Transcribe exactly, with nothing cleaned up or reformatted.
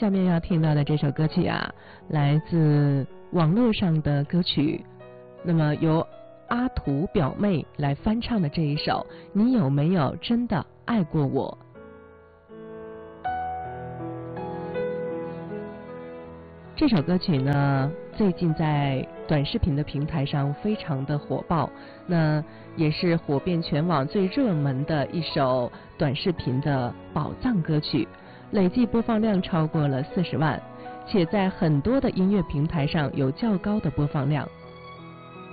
下面要听到的这首歌曲啊，来自网络上的歌曲，那么由阿土表妹来翻唱的这一首《你有没有真的爱过我》。这首歌曲呢，最近在短视频的平台上非常的火爆，那也是火遍全网最热门的一首短视频的宝藏歌曲，累计播放量超过了四十万，且在很多的音乐平台上有较高的播放量。